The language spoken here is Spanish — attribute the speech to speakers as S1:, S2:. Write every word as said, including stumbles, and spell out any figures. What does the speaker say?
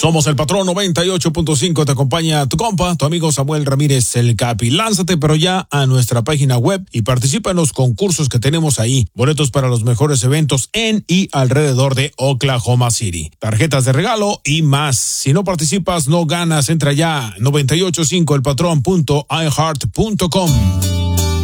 S1: Somos el Patrón noventa y ocho punto cinco, te acompaña tu compa, tu amigo Samuel Ramírez el Capi. Lánzate pero ya a nuestra página web y participa en los concursos que tenemos ahí. Boletos para los mejores eventos en y alrededor de Oklahoma City. Tarjetas de regalo y más. Si no participas, no ganas. Entra ya noventa y ocho punto cinco el patrón punto i heart punto com.